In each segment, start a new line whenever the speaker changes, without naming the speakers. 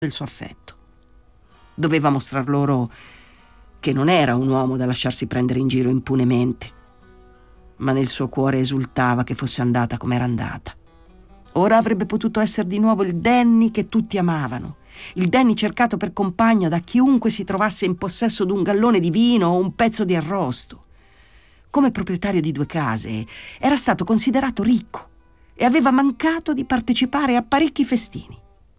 del suo affetto. Doveva mostrar loro che non era un uomo da lasciarsi prendere in giro impunemente, ma nel suo cuore esultava che fosse andata come era andata. Ora avrebbe potuto essere di nuovo il Danny che tutti amavano, il Danny cercato per compagno da chiunque si trovasse in possesso d'un gallone di vino o un pezzo di arrosto. Come proprietario di 2 case era stato considerato ricco e aveva mancato di partecipare a parecchi festini.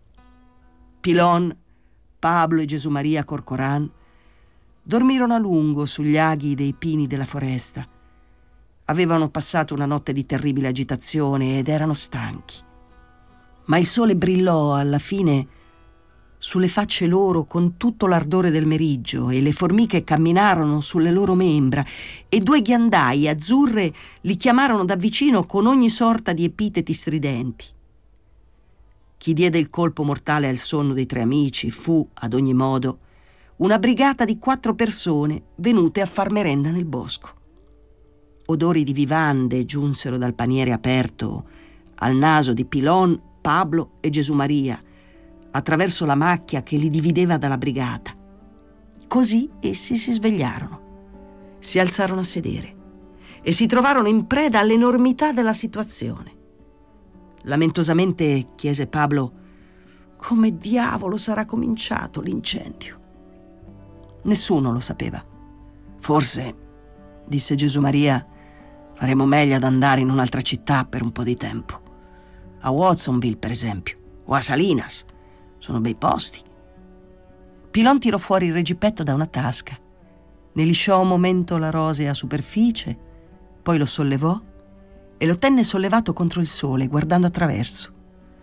Pilon, Pablo e Gesù Maria Corcoran dormirono a lungo sugli aghi dei pini della foresta. Avevano passato una notte di terribile agitazione ed erano stanchi. Ma il sole brillò alla fine sulle facce loro con tutto l'ardore del meriggio e le formiche camminarono sulle loro membra e 2 ghiandaie azzurre li chiamarono da vicino con ogni sorta di epiteti stridenti. Chi diede il colpo mortale al sonno dei 3 amici fu, ad ogni modo, una brigata di 4 persone venute a far merenda nel bosco. Odori di vivande giunsero dal paniere aperto al naso di Pilon, Pablo e Gesù Maria, attraverso la macchia che li divideva dalla brigata. Così essi si svegliarono, si alzarono a sedere e si trovarono in preda all'enormità della situazione. Lamentosamente chiese Pablo: come diavolo sarà cominciato l'incendio? Nessuno lo sapeva. Forse, disse Gesù Maria, faremo meglio ad andare in un'altra città per un po' di tempo. A Watsonville, per esempio, o a Salinas. Sono bei posti. Pilon tirò fuori il reggipetto da una tasca, ne lisciò un momento la rosea superficie, poi lo sollevò e lo tenne sollevato contro il sole, guardando attraverso.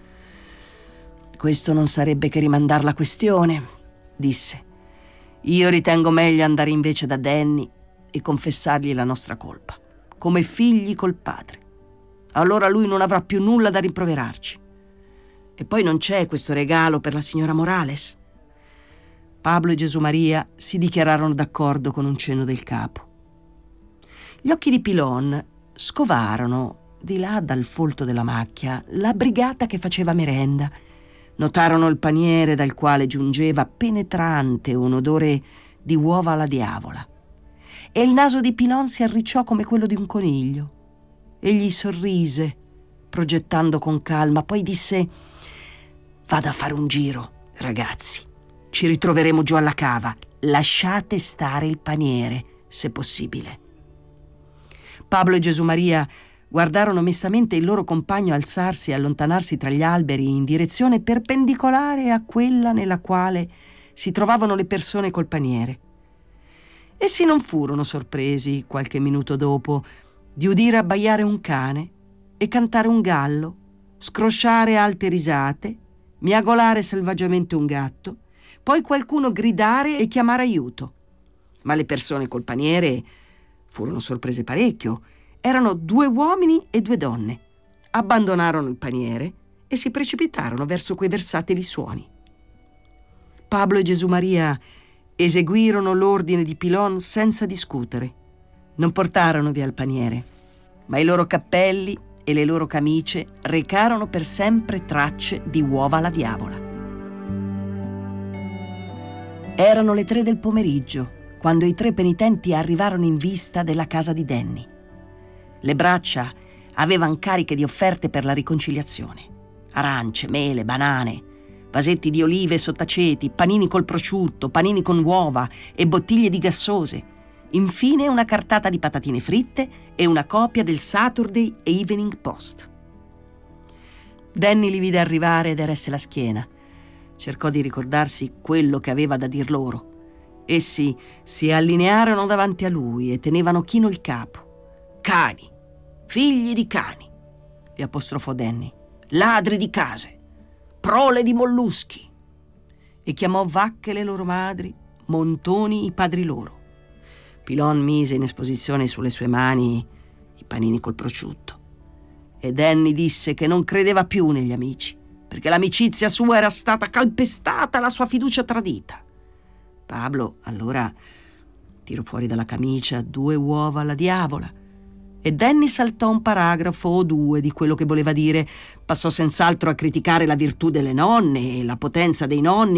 Questo non sarebbe che rimandar la questione, disse. Io ritengo meglio andare invece da Danny e confessargli la nostra colpa, come figli col padre. Allora lui non avrà più nulla da rimproverarci. E poi non c'è questo regalo per la signora Morales. Pablo e Gesù Maria si dichiararono d'accordo con un cenno del capo. Gli occhi di Pilon scovarono, di là dal folto della macchia, la brigata che faceva merenda. Notarono il paniere dal quale giungeva penetrante un odore di uova alla diavola. E il naso di Pilon si arricciò come quello di un coniglio. Egli sorrise, progettando con calma, poi disse: vado a fare un giro, ragazzi. Ci ritroveremo giù alla cava. Lasciate stare il paniere, se possibile. Pablo e Gesù Maria guardarono mestamente il loro compagno alzarsi e allontanarsi tra gli alberi in direzione perpendicolare a quella nella quale si trovavano le persone col paniere. Essi non furono sorpresi, qualche minuto dopo, di udire abbaiare un cane e cantare un gallo, scrosciare alte risate, miagolare selvaggiamente un gatto, poi qualcuno gridare e chiamare aiuto. Ma le persone col paniere furono sorprese parecchio. Erano 2 uomini e 2 donne. Abbandonarono il paniere e si precipitarono verso quei versatili suoni. Pablo e Gesù Maria eseguirono l'ordine di Pilon senza discutere. Non portarono via il paniere, ma i loro cappelli e le loro camicie recarono per sempre tracce di uova alla diavola. Erano le 3 del pomeriggio quando i 3 penitenti arrivarono in vista della casa di Danny. Le braccia avevano cariche di offerte per la riconciliazione: arance, mele, banane, vasetti di olive e sottaceti, panini col prosciutto, panini con uova e bottiglie di gassose. Infine una cartata di patatine fritte e una copia del Saturday Evening Post. Danny li vide arrivare ed eresse la schiena. Cercò di ricordarsi quello che aveva da dir loro. Essi si allinearono davanti a lui e tenevano chino il capo. Cani, figli di cani, li apostrofò Danny, ladri di case, prole di molluschi, e chiamò vacche le loro madri, montoni i padri loro. Pilon mise in esposizione sulle sue mani i panini col prosciutto e Danny disse che non credeva più negli amici, perché l'amicizia sua era stata calpestata, la sua fiducia tradita. Pablo allora tirò fuori dalla camicia 2 uova alla diavola E Danny saltò un paragrafo o due di quello che voleva dire. Passò senz'altro a criticare la virtù delle nonne e la potenza dei nonni